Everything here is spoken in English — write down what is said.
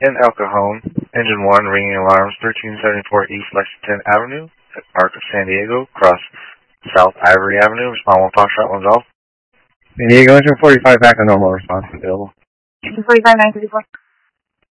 in El Cajon. Engine 1 ringing alarms 1374 East Lexington Avenue, Arc of San Diego, cross South Ivory Avenue. Respond 1 Foxtrot 1 Golf. San Diego, engine 45 back on normal response available. Engine 45, 934.